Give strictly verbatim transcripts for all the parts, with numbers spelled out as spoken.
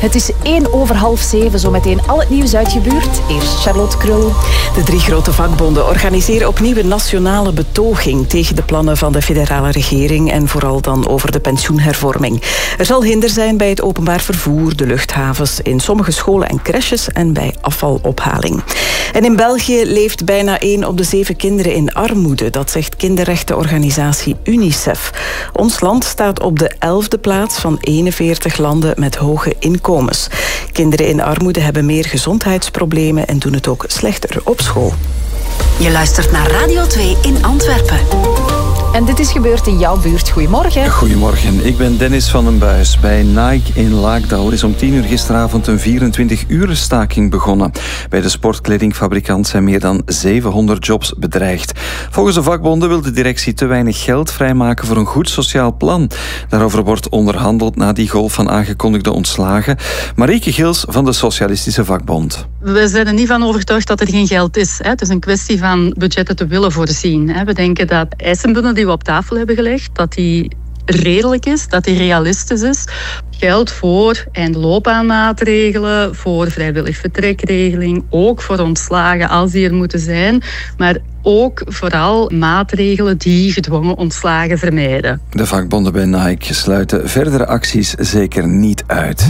Het is één over half zeven, zo meteen al het nieuws uit je buurt. Eerst Charlotte Krul. De drie grote vakbonden organiseren opnieuw een nationale betoging tegen de plannen van de federale regering en vooral dan over de pensioenhervorming. Er zal hinder zijn bij het openbaar vervoer, de luchthavens, in sommige scholen en crèches en bij afvalophaling. En in België leeft bijna één op de zeven kinderen in armoede. Dat zegt kinderrechtenorganisatie UNICEF. Ons land staat op de elfde plaats van eenenveertig landen met hoge inkomens. Kinderen in armoede hebben meer gezondheidsproblemen en doen het ook slechter op school. Je luistert naar Radio twee in Antwerpen. En dit is gebeurd in jouw buurt. Goedemorgen. Goedemorgen, ik ben Dennis van den Buis. Bij Nike in Laakdal is om tien uur gisteravond een vierentwintig-uren staking begonnen. Bij de sportkledingfabrikant zijn meer dan zevenhonderd jobs bedreigd. Volgens de vakbonden wil de directie te weinig geld vrijmaken voor een goed sociaal plan. Daarover wordt onderhandeld na die golf van aangekondigde ontslagen. Marieke Gils van de Socialistische Vakbond. We zijn er niet van overtuigd dat er geen geld is. Het is een kwestie van budgetten te willen voorzien. We denken dat eisenbundel die we op tafel hebben gelegd, dat die redelijk is, dat die realistisch is. Geld voor eindloopbaanmaatregelen, voor vrijwillig vertrekregeling, ook voor ontslagen als die er moeten zijn, maar ook vooral maatregelen die gedwongen ontslagen vermijden. De vakbonden bij Nike sluiten verdere acties zeker niet uit.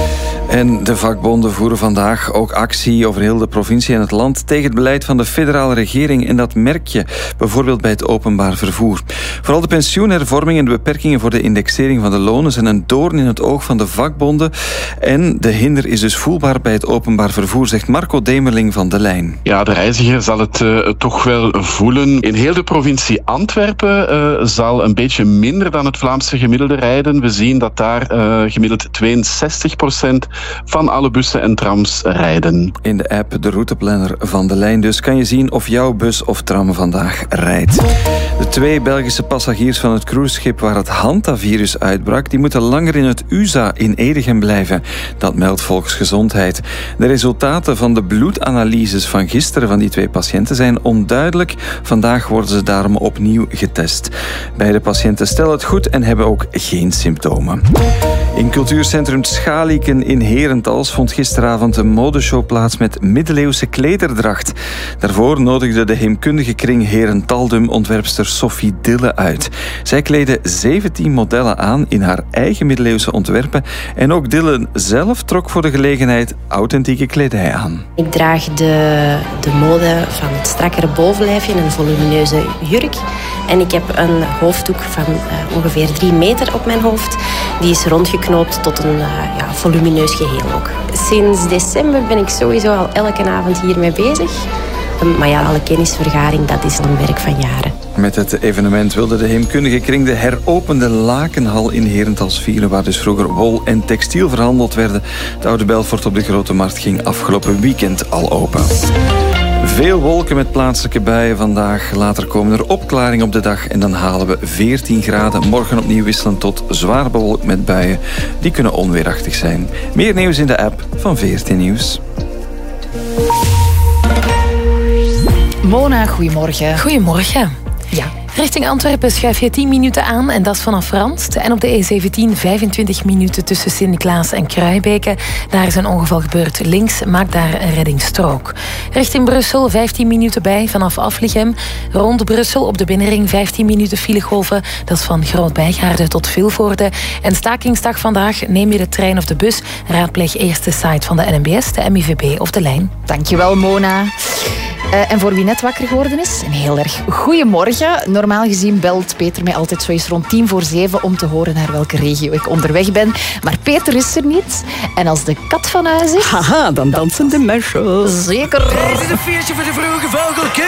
En de vakbonden voeren vandaag ook actie over heel de provincie en het land tegen het beleid van de federale regering. En dat merk je bijvoorbeeld bij het openbaar vervoer. Vooral de pensioenhervorming en de beperkingen voor de indexering van de lonen zijn een doorn in het oog van de vakbonden. En de hinder is dus voelbaar bij het openbaar vervoer, zegt Marco Demerling van De Lijn. Ja, de reiziger zal het uh, toch wel voelen. In heel de provincie Antwerpen uh, zal een beetje minder dan het Vlaamse gemiddelde rijden. We zien dat daar uh, gemiddeld tweeënzestig procent van alle bussen en trams rijden. In de app, de routeplanner van De Lijn dus, kan je zien of jouw bus of tram vandaag rijdt. De twee Belgische passagiers van het cruiseschip waar het hantavirus uitbrak, die moeten langer in het U S A in Edegem blijven. Dat meldt Volksgezondheid. De resultaten van de bloedanalyses van gisteren van die twee patiënten zijn onduidelijk. Vandaag worden ze daarom opnieuw getest. Beide patiënten stellen het goed en hebben ook geen symptomen. In cultuurcentrum Schalieken in Herentals vond gisteravond een modeshow plaats met middeleeuwse klederdracht. Daarvoor nodigde de heemkundige kring Herentaldum ontwerpster Sophie Dille uit. Zij kleedde zeventien modellen aan in haar eigen middeleeuwse ontwerpen en ook Dille zelf trok voor de gelegenheid authentieke kledij aan. Ik draag de, de mode van het strakkere bovenlijfje en een volumineuze jurk. En ik heb een hoofddoek van uh, ongeveer drie meter op mijn hoofd. Die is rondgeknoopt tot een uh, ja, volumineus geheel ook. Sinds december ben ik sowieso al elke avond hiermee bezig. Um, maar ja, alle kennisvergaring, dat is een werk van jaren. Met het evenement wilde de heemkundige kring de heropende Lakenhal in Herentals vieren, waar dus vroeger wol en textiel verhandeld werden. De oude Belfort op de Grote Markt ging afgelopen weekend al open. Veel wolken met plaatselijke buien vandaag. Later komen er opklaringen op de dag en dan halen we veertien graden. Morgen opnieuw wisselend tot zwaar bewolkt met buien. Die kunnen onweerachtig zijn. Meer nieuws in de app van veertien Nieuws. Mona, goedemorgen. Goedemorgen. Ja. Richting Antwerpen schuif je tien minuten aan en dat is vanaf Randst. En op de E zeventien vijfentwintig minuten tussen Sint-Niklaas en Kruibeke. Daar is een ongeval gebeurd. Links maakt daar een reddingsstrook. Richting Brussel vijftien minuten bij vanaf Aflichem. Rond Brussel op de binnenring vijftien minuten filegolven. Dat is van Groot-Bijgaarde tot Vilvoorde. En stakingsdag vandaag. Neem je de trein of de bus. Raadpleeg eerst de site van de N M B S, de M I V B of de Lijn. Dankjewel, Mona. Uh, en voor wie net wakker geworden is, een heel erg goeiemorgen. Normaal gezien belt Peter mij altijd zo eens rond tien voor zeven om te horen naar welke regio ik onderweg ben. Maar Peter is er niet. En als de kat van huis is... Haha, dan dansen de mensen. Zeker. Dit is een feestje voor de vroege vogeltjes.